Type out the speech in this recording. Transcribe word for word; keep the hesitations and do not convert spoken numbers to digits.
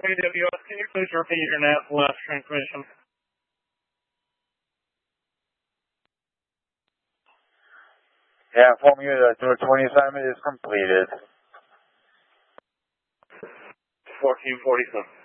A W S, can you please repeat your last transmission? Yeah, inform you that door twenty assignment is completed. fourteen forty-seven.